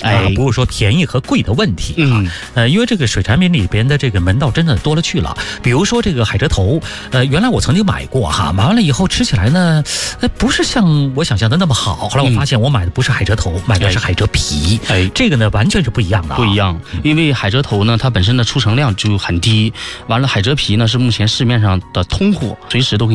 不是说便宜和贵的问题因为这个水产品里边的这个门道真的多了去了。比如说这个海蜇头，原来我曾经买过买完了以后吃起来呢，不是像我想象的那么好。后来我发现我买的不是海蜇头，买的是海蜇皮，这个呢完全是不一样的。 不一样，因为海蜇头呢，它本身的出成量就很低，完了海蜇皮呢是目前市面上的通货，随时都可以